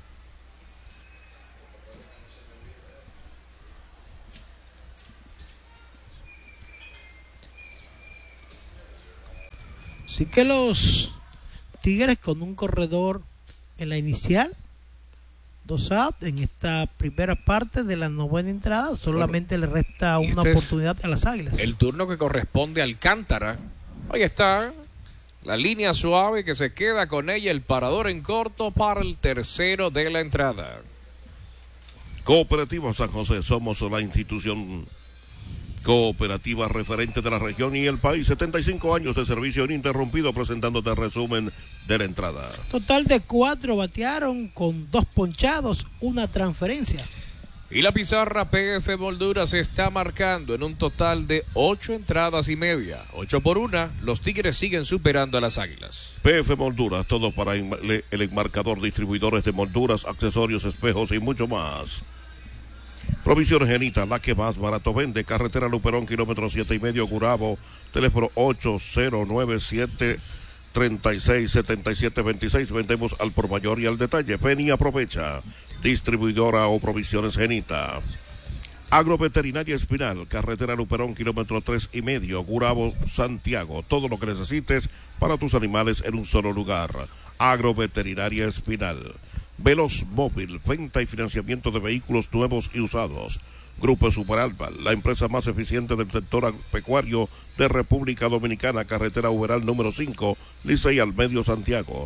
Así que los Tigres con un corredor en la inicial, dos outs en esta primera parte de la novena entrada, solamente bueno, le resta una este oportunidad a las Águilas. El turno que corresponde a Alcántara. Ahí está la línea suave que se queda con ella, el parador en corto para el tercero de la entrada. Cooperativa San José, somos la institución cooperativa referente de la región y el país. setenta y cinco años de servicio ininterrumpido, presentándote el resumen de la entrada. Total de cuatro batearon con dos ponchados, una transferencia. Y la pizarra P F Molduras se está marcando en un total de ocho entradas y media. Ocho por una, los Tigres siguen superando a las Águilas. P F Molduras, todo para el enmarcador, distribuidores de molduras, accesorios, espejos y mucho más. Provisiones Genita, la que más barato vende. Carretera Luperón, kilómetro siete y medio, Gurabo. Teléfono ocho cero nueve siete, tres seis, siete siete dos seis. Vendemos al por mayor y al detalle. Ven y aprovecha. Distribuidora o Provisiones Genita. Agroveterinaria Espinal, carretera Luperón, kilómetro tres y medio, Gurabo, Santiago. Todo lo que necesites para tus animales en un solo lugar. Agroveterinaria Espinal. Veloz Móvil, venta y financiamiento de vehículos nuevos y usados. Grupo Superalba, la empresa más eficiente del sector agropecuario de República Dominicana, carretera Uberal número cinco, Licey al Medio, Santiago.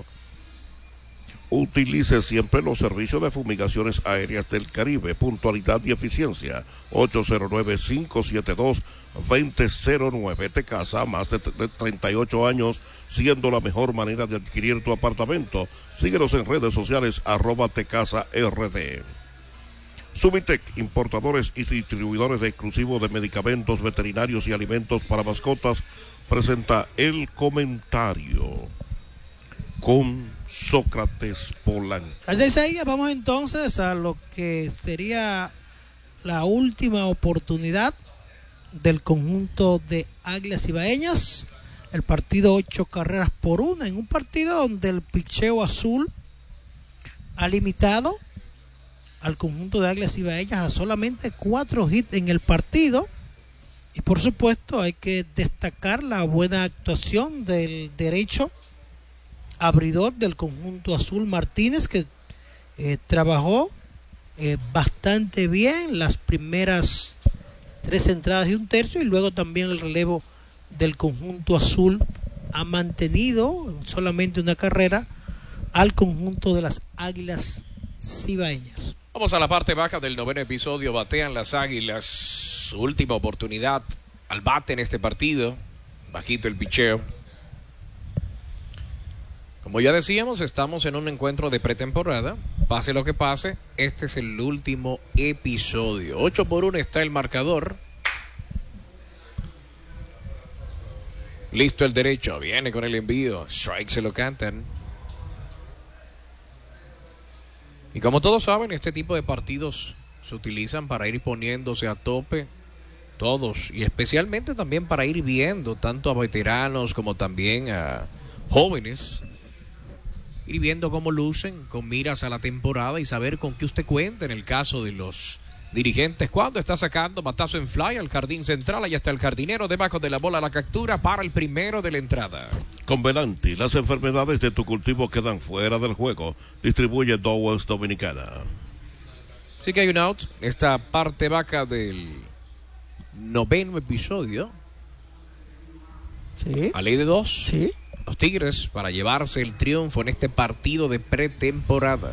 Utilice siempre los servicios de fumigaciones aéreas del Caribe, puntualidad y eficiencia. ocho cero nueve, cinco siete dos, dos cero cero nueve. Te casa más de treinta y ocho años, siendo la mejor manera de adquirir tu apartamento. Síguenos en redes sociales, arroba Tecasa R D. Subitec, importadores y distribuidores de exclusivos de medicamentos veterinarios y alimentos para mascotas, presenta el comentario con Sócrates Polanco. Así ahí, vamos entonces a lo que sería la última oportunidad del conjunto de Águilas Ibaeñas. El partido ocho carreras por una, en un partido donde el picheo azul ha limitado al conjunto de Águilas Ibaeñas a solamente cuatro hits en el partido. Y por supuesto hay que destacar la buena actuación del derecho abridor del conjunto azul, Martínez, que eh, trabajó eh, bastante bien las primeras tres entradas y un tercio, y luego también el relevo del conjunto azul ha mantenido solamente una carrera al conjunto de las Águilas Cibaeñas. Vamos a la parte baja del noveno episodio. Batean las Águilas, su última oportunidad al bate en este partido. Bajito el picheo. Como ya decíamos, estamos en un encuentro de pretemporada. Pase lo que pase, este es el último episodio. ocho por uno está el marcador. Listo el derecho, viene con el envío. Strike se lo cantan. Y como todos saben, este tipo de partidos se utilizan para ir poniéndose a tope todos. Y especialmente también para ir viendo tanto a veteranos como también a jóvenes. Ir viendo cómo lucen con miras a la temporada y saber con qué usted cuenta en el caso de los dirigentes. Cuando está sacando batazo en fly al jardín central, allá está el jardinero, debajo de la bola la captura para el primero de la entrada. Con Velanti, las enfermedades de tu cultivo quedan fuera del juego. Distribuye Dowells Dominicana. Sí que hay un out, esta parte baja del noveno episodio. Sí. A ley de dos. Sí. Los Tigres para llevarse el triunfo en este partido de pretemporada.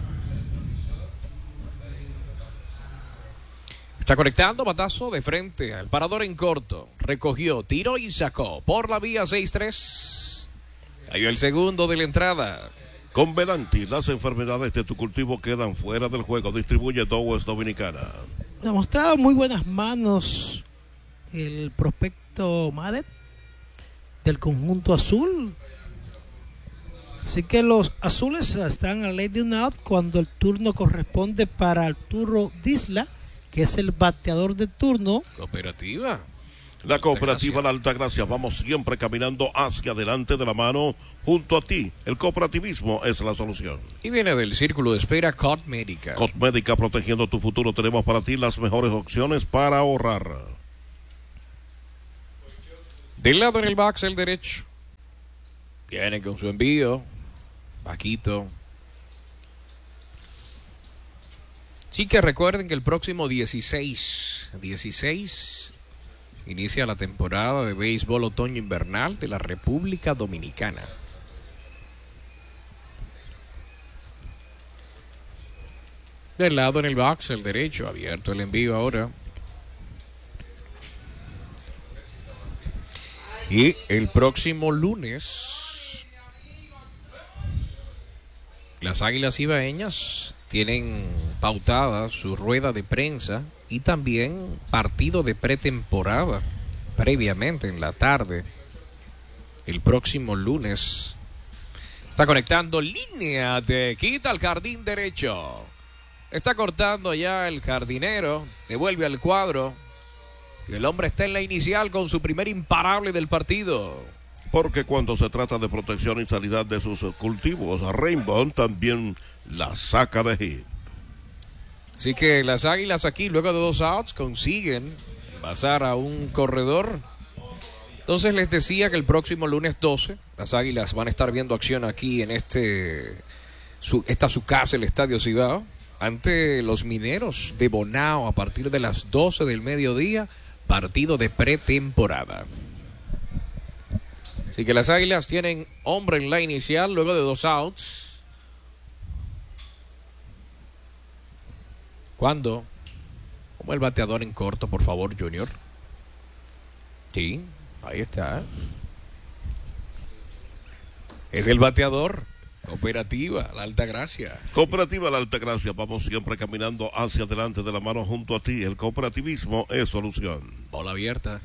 Está conectando, batazo de frente al parador en corto. Recogió, tiró y sacó por la vía seis tres. Cayó el segundo de la entrada. Con Velanti, las enfermedades de tu cultivo quedan fuera del juego. Distribuye Dowells Dominicana. Ha mostrado muy buenas manos el prospecto Madet del conjunto azul. Así que los azules están a ley de un out cuando el turno corresponde para Arturo Disla, que es el bateador de turno. Cooperativa. La cooperativa La Altagracia, vamos siempre caminando hacia adelante de la mano junto a ti. El cooperativismo es la solución. Y viene del círculo de espera Cot Médica. Cot Médica, protegiendo tu futuro. Tenemos para ti las mejores opciones para ahorrar. Del lado en el box, el derecho. Viene con su envío. Paquito. Sí que recuerden que el próximo dieciséis, dieciséis inicia la temporada de béisbol otoño invernal de la República Dominicana. Del lado en el box, el derecho, abierto el envío ahora. Y el próximo lunes, las Águilas Ibaeñas tienen pautada su rueda de prensa y también partido de pretemporada previamente en la tarde. El próximo lunes está conectando línea de quita al jardín derecho. Está cortando ya el jardinero, devuelve al cuadro y el hombre está en la inicial con su primer imparable del partido. Porque cuando se trata de protección y sanidad de sus cultivos, Rainbow también la saca de hit. Así que las Águilas aquí, luego de dos outs, consiguen pasar a un corredor. Entonces les decía que el próximo lunes doce, las Águilas van a estar viendo acción aquí en este su, esta su casa, el Estadio Cibao, ante los Mineros de Bonao a partir de las doce del mediodía, partido de pretemporada. Así que las Águilas tienen hombre en la inicial luego de dos outs. ¿Cuándo? Como el bateador en corto, por favor, Junior. Sí, ahí está. Es el bateador. Cooperativa La Altagracia. Cooperativa La Altagracia, vamos siempre caminando hacia adelante de la mano junto a ti. El cooperativismo es solución. Bola abierta.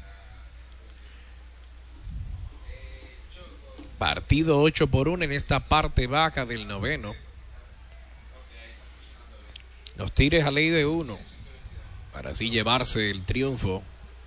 Partido ocho por uno en esta parte baja del noveno. Los Tigres a ley de uno para así llevarse el triunfo.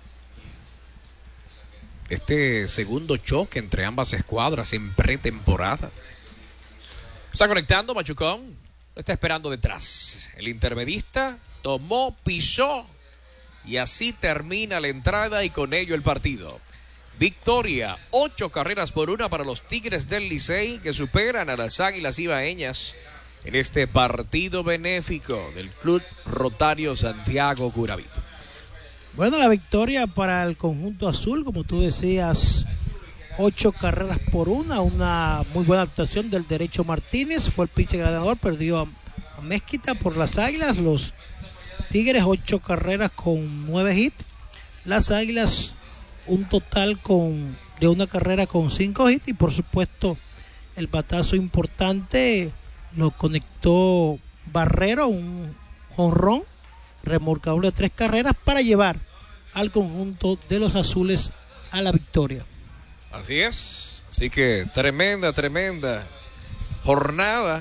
Este segundo choque entre ambas escuadras en pretemporada. Está conectando Machucón. Está esperando detrás. El intermedista tomó, pisó y así termina la entrada y con ello el partido. Victoria, ocho carreras por una para los Tigres del Licey que superan a las Águilas Ibaeñas en este partido benéfico del Club Rotario Santiago Guravito. Bueno, la victoria para el conjunto azul, como tú decías, ocho carreras por una, una muy buena actuación del derecho Martínez, fue el pitcher ganador, perdió a, a Mezquita por las Águilas. Los Tigres ocho carreras con nueve hits, las Águilas un total con de una carrera con cinco hits y por supuesto el batazo importante lo conectó Barrero, un jonrón remolcador de tres carreras para llevar al conjunto de los azules a la victoria. Así es, así que tremenda, tremenda jornada.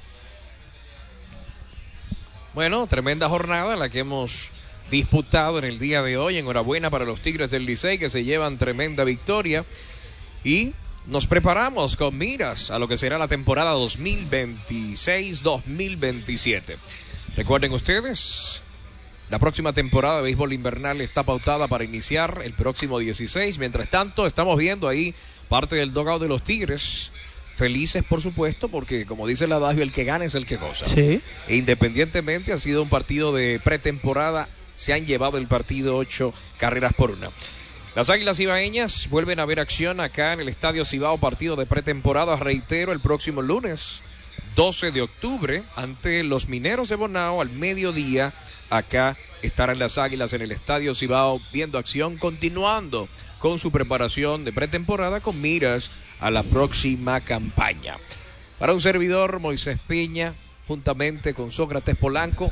Bueno, tremenda jornada la que hemos disputado en el día de hoy. Enhorabuena para los Tigres del Licey que se llevan tremenda victoria y nos preparamos con miras a lo que será la temporada dos mil veintiséis dos mil veintisiete. Recuerden ustedes, la próxima temporada de béisbol invernal está pautada para iniciar el próximo dieciséis. Mientras tanto, estamos viendo ahí parte del dugout de los Tigres. Felices, por supuesto, porque como dice el adagio, el que gana es el que goza. Sí. E independientemente, ha sido un partido de pretemporada. Se han llevado el partido ocho carreras por una. Las Águilas Ibaeñas vuelven a ver acción acá en el Estadio Cibao, partido de pretemporada, reitero, el próximo lunes, doce de octubre, ante los Mineros de Bonao al mediodía. Acá estarán las Águilas en el Estadio Cibao viendo acción, continuando con su preparación de pretemporada con miras a la próxima campaña. Para un servidor, Moisés Peña, juntamente con Sócrates Polanco,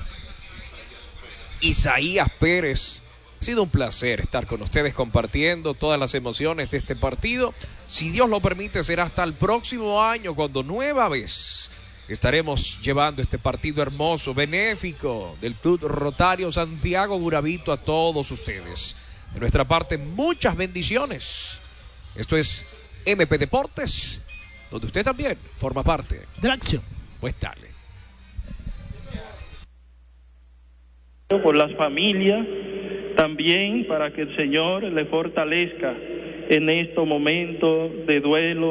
Isaías Pérez, ha sido un placer estar con ustedes compartiendo todas las emociones de este partido. Si Dios lo permite, será hasta el próximo año cuando nueva vez estaremos llevando este partido hermoso, benéfico del Club Rotario Santiago Guravito a todos ustedes. De nuestra parte, muchas bendiciones. Esto es M P Deportes, donde usted también forma parte de la acción. Pues dale. Por las familias, también para que el Señor le fortalezca en estos momentos de duelo.